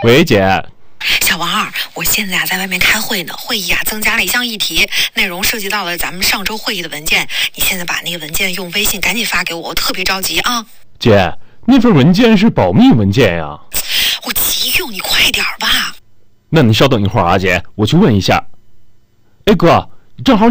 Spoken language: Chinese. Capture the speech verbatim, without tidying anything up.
喂，姐。 小王二，我现在啊在外面开会呢，会议啊增加了一项议题，内容涉及到了咱们上周会议的文件。你现在把那个文件用微信赶紧发给我，我特别着急啊。 姐，那份文件是保密文件呀。 我急用，你快点吧。 那你稍等一会儿啊，姐，我去问一下。哎哥，正好